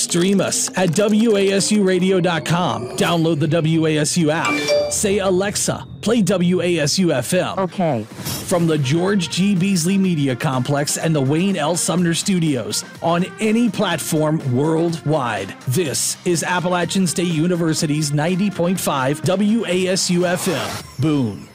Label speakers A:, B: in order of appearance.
A: Stream us at WASUradio.com. Download the WASU app. Say, Alexa, play WASU FM.
B: Okay.
A: From the George G. Beasley Media Complex and the Wayne L. Sumner Studios on any platform worldwide. This is Appalachian State University's 90.5 WASU FM. Boone.